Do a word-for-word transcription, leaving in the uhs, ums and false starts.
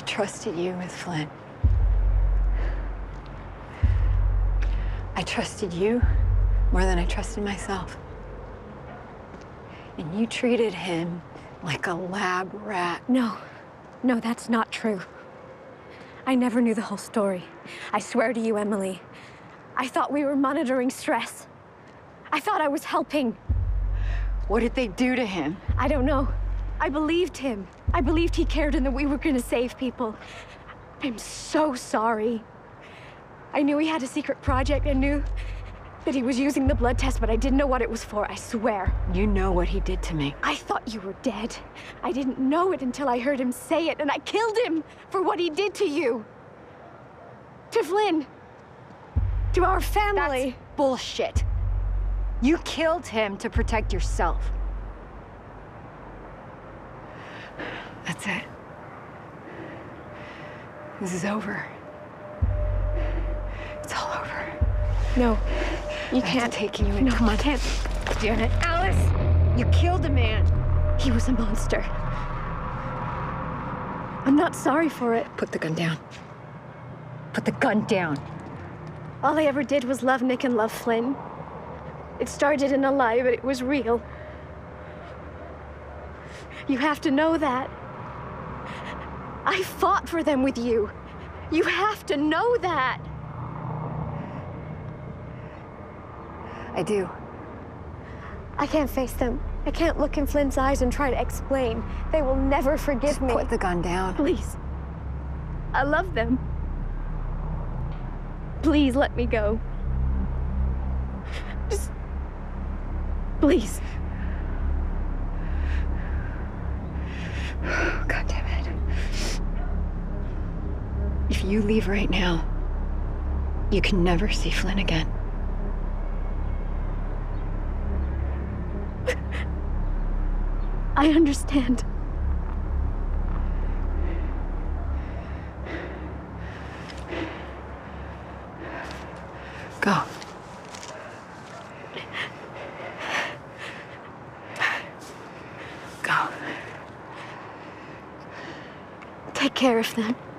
trusted you with Flynn. I trusted you more than I trusted myself. And you treated him like a lab rat. No, no, that's not true. I never knew the whole story. I swear to you, Emily. I thought we were monitoring stress. I thought I was helping. What did they do to him? I don't know. I believed him. I believed he cared and that we were gonna save people. I'm so sorry. I knew he had a secret project. I knew that he was using the blood test, but I didn't know what it was for, I swear. You know what he did to me. I thought you were dead. I didn't know it until I heard him say it, and I killed him for what he did to you. To Flynn. To our family. That's bullshit. You killed him to protect yourself. That's it. This is over. It's all over. No, you I can't. have to take you in. No, Come on. I can't. Damn it. Alice! You killed a man. He was a monster. I'm not sorry for it. Put the gun down. Put the gun down. All I ever did was love Nick and love Flynn. It started in a lie, but it was real. You have to know that. I fought for them with you. You have to know that. I do. I can't face them. I can't look in Flynn's eyes and try to explain. They will never forgive Just me. put the gun down. Please. I love them. Please let me go. Just... please. God damn it. If you leave right now, you can never see Flynn again. I understand. Go. Go. Take care of them.